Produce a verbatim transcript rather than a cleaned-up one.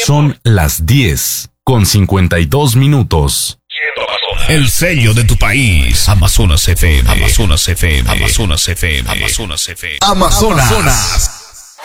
Son las diez con cincuenta y dos minutos. El sello de tu país. Amazonas F M. Amazonas F M. Amazonas F M. Amazonas F M. Amazonas. Amazonas.